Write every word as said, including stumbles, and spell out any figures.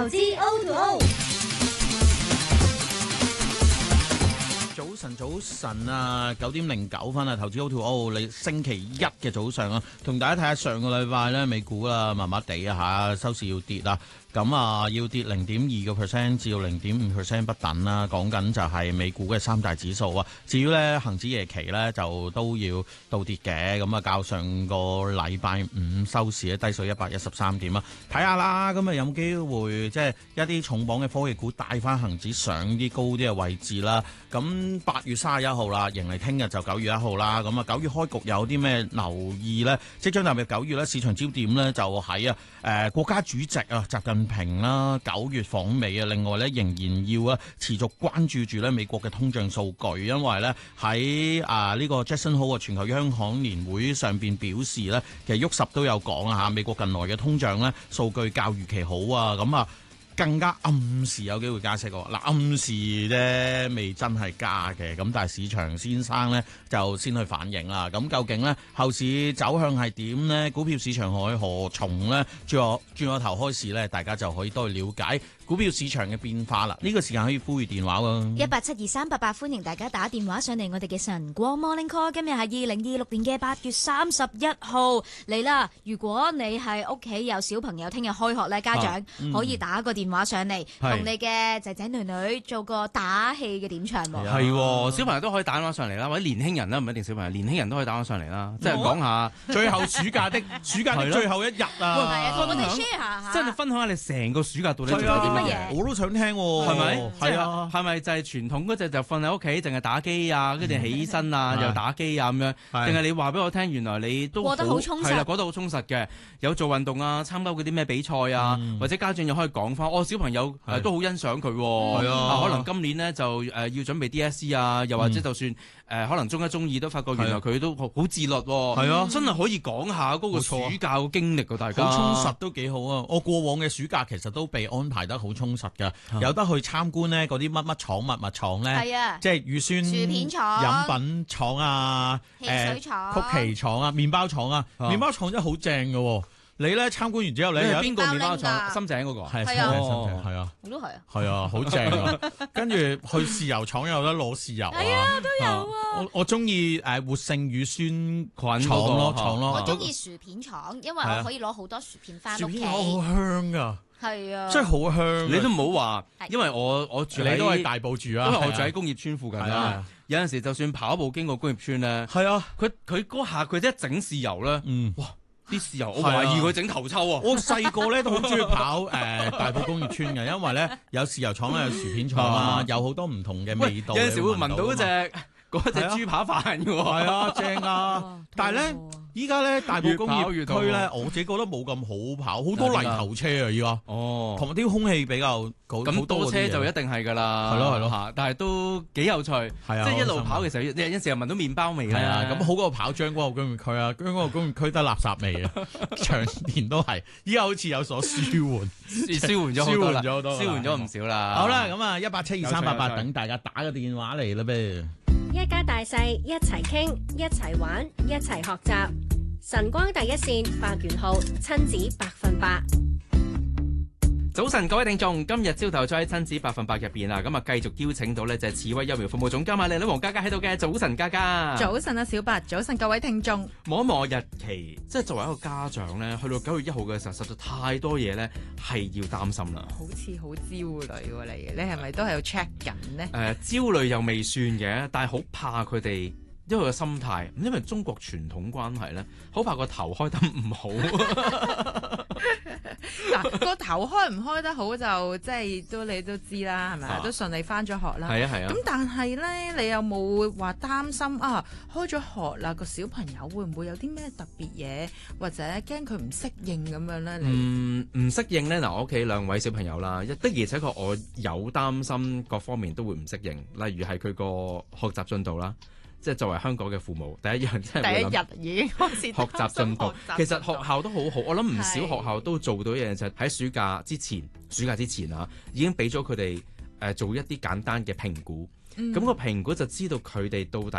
投資 O to O。 早晨，早晨啊，九點零九分啊，投資 O to O， 你星期一嘅早上啊，同大家睇下上個禮拜咧，美股啊麻麻地啊嚇，收市要跌啊，咁啊要跌零點二個 percent 至到零點五 percent 不等啦。講緊就係美股嘅三大指數啊。至於咧恆指夜期咧就都要倒跌嘅，咁啊較上個禮拜五收市咧低水一百一十三點啊。睇下啦，咁啊有冇機會即係一啲重磅嘅科技股帶翻恆指上啲高啲嘅位置啦？咁八月三十一號啦，迎嚟聽日就九月一號啦。咁啊九月開局有啲咩留意呢？即將踏入九月咧，市場焦點呢就喺啊誒國家主席啊習近平啦九月訪美啊。另外咧仍然要啊持續關注住咧美國嘅通脹數據，因為咧喺啊呢個 Jackson Hole 全球央行年會上邊表示咧，其實沃什都有講啊嚇，美國近來嘅通脹咧數據較預期好啊，咁啊。更加暗示有機會加息喎，嗱暗示咧未真係加嘅，咁但係市場先生咧就先去反應啦。咁究竟咧後市走向係點呢？股票市場可何從呢？轉個轉個頭開始咧，大家就可以多去了解股票市場嘅變化啦。呢、這個時間可以呼籲電話喎， 一八七二三八八，歡迎大家打電話上嚟我哋嘅晨光 Morning Call。今日係二零二六年嘅八月三十一號嚟啦。如果你係屋企有小朋友，聽日開學咧，家長、啊嗯、可以打個電話上嚟，同你嘅仔仔女女做個打氣嘅點唱喎。 係、哦，小朋友都可以打電話上嚟啦，或者年輕人啦，唔一定小朋友，年輕人都可以打電話上嚟啦，即係講下最後暑假的暑假的最後一日啊！ 係啊，同我哋 share 下， 即係分享下你成個暑假到底做咗啲乜嘢？ 我都想聽喎， 係咪？ 係啊， 係咪就係傳統嗰隻就瞓喺屋企，淨係打機啊，跟住起身啊，又打機啊咁樣？定係你話俾我聽，原來你都過得好充實， 係啦，過得好充實嘅，有做運動啊，參加嗰啲咩比賽啊，或者家長又可以講翻，哦，小朋友都好欣賞佢，係啊，可能今年呢就誒要準備 D S E 啊，又或者就算誒可能中一中二都發覺原來佢都好自律，係啊，真係可以講下嗰個暑假嘅經歷㗎，大家好充實都幾好啊！我過往嘅暑假其實都被安排得好充實㗎，有得去參觀呢嗰啲乜乜廠、乜乜廠咧， 係啊， 即係乳酸薯片廠、 飲品廠啊、 汽水廠、 曲奇廠啊、麵包廠啊，麵包廠真係好正㗎。你咧參觀完之後，你有邊個麵包廠？深井嗰個係啊， 係啊， 我都係啊， 係啊，好正啊！跟住去豉油廠有得攞豉油啊， 係啊，都有啊。 我我中意誒活性乳酸菌廠咯，廠咯。 我中意薯片廠，因為我可以攞好多薯片翻屋企。 薯片好香噶， 係啊， 真係好香。 你都唔好話，因為我我住喺都係大埔住啊， 因為我住喺工業村附近啦。有陣時就算跑步經過工業村咧， 係啊， 佢佢嗰下佢一整豉油咧， 嗯， 哇！啲豉油，我懷疑佢整頭抽啊！ 我細個咧都好中意跑誒大埔工業村嘅，因為咧有豉油廠啦，有薯片廠啊，有好多唔同嘅味道。 有陣時會聞到嗰隻嗰隻豬扒飯嘅喎， 係啊，正啊！但係咧，依家咧大埔工業區咧，我自己覺得冇咁好跑，好多泥頭車啊！依家哦， 同埋啲空氣比較咁多車就一定係㗎啦， 係咯係咯嚇！但係都幾有趣，係啊！即係一路跑嘅時候，有陣時又聞到麵包味咧。 係啊，咁好過跑將軍澳工業區啊！將軍澳工業區得垃圾味啊，長年都係。依家好似有所舒緩， 舒緩咗好多啦，舒緩咗唔少啦。 好啦，咁啊，一八七二三八八等大家打個電話嚟啦噃。 一家大細一齊傾，一齊玩，一齊學習。晨光第一線百元號親子百分百。 早晨，各位聽眾，今日朝頭早喺親子百分百入邊啊，咁啊繼續邀請到呢就係慈威幼苗服務總監啊，靚女黃嘉嘉喺度嘅。早晨，嘉嘉。 早晨啊，小白。早晨，各位聽眾。 望一望日期，即係作為一個家長咧，去到九月一號嘅時候，實在太多嘢咧係要擔心啦。 好似好焦慮喎，你你係咪都喺度 check 緊呢？誒、 呃，焦慮又未算嘅，但係好怕佢哋。因為個心態，因為中國傳統關係咧，好怕個頭開得唔好。 嗱，個頭開唔開得好就即係都你都知啦，係咪啊？都順利翻咗學啦。 係啊係啊。咁、 啊、但係咧，你有冇話擔心啊？開咗學啦，個小朋友會唔會有啲咩特別嘢，或者驚佢唔適應咁樣咧？ 嗯，唔適應咧嗱，我屋企兩位小朋友啦，的而且確我有擔心各方面都會唔適應，例如係佢個學習進度啦。即係作為香港嘅父母，第一樣即係第一日已經開始學習進度。其實學校都好好，我諗唔少學校都做到一樣，就係喺暑假之前，暑假之前啊，已經俾咗佢哋誒做一啲簡單嘅評估。咁、嗯、個評估就知道佢哋到底